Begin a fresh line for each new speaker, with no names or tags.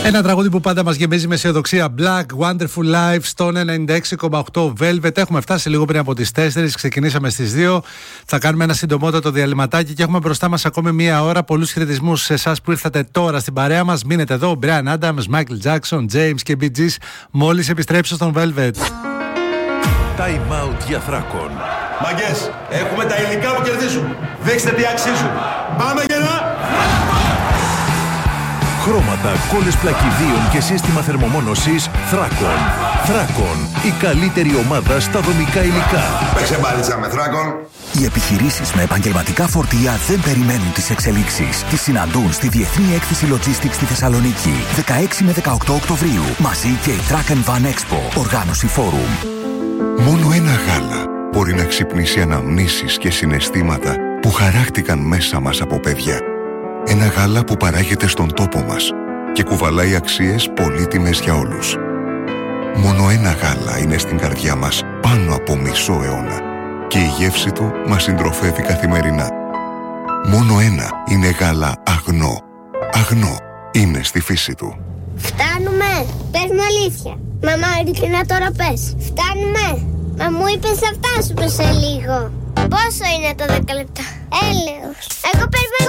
Ένα τραγούδι που πάντα μας γεμίζει με αισιοδοξία. Black, Wonderful Life, στο 96,8 Velvet. Έχουμε φτάσει λίγο πριν από τις 4. Ξεκινήσαμε στις 2. Θα κάνουμε ένα συντομότατο διαλυματάκι και έχουμε μπροστά μας ακόμη μία ώρα. Πολλούς χαιρετισμούς σε εσάς που ήρθατε τώρα στην παρέα μας. Μείνετε εδώ. Brian Adams, Michael Jackson, James και Bee Gees. Μόλις επιστρέψω στον Velvet.
Time out για Θράκον.
Μαγκές, έχουμε τα υλικά που κερδίζουν. Δείξτε τι αξίζουν. Πάμε για να...
Χρώματα, κόλλες πλακιδίων και σύστημα θερμομόνωσης Θράκον. Θράκον, η καλύτερη ομάδα στα δομικά υλικά.
Παίξε μπάλιτσα με Θράκον.
Οι επιχειρήσεις με επαγγελματικά φορτία δεν περιμένουν τις εξελίξεις. Τις συναντούν στη Διεθνή Έκθεση Logistics στη Θεσσαλονίκη. 16 με 18 Οκτωβρίου. Μαζί και η Truck and Van Expo. Οργάνωση Forum.
Μόνο ένα γάλα μπορεί να ξυπνήσει αναμνήσεις και συναισθήματα που χαράχτηκαν μέσα μας από παιδιά. Ένα γάλα που παράγεται στον τόπο μας και κουβαλάει αξίες πολύτιμες για όλους. Μόνο ένα γάλα είναι στην καρδιά μας πάνω από μισό αιώνα και η γεύση του μας συντροφεύει καθημερινά. Μόνο ένα είναι γάλα αγνό. Αγνό είναι στη φύση του.
Φτάνουμε! Πες μου αλήθεια. Μαμά, ειλικρινά τώρα πες. Φτάνουμε! Μα μου είπες θα φτάσουμε σε λίγο. Πόσο είναι το 10 λεπτά? Έλεος. Εγώ περιμένω.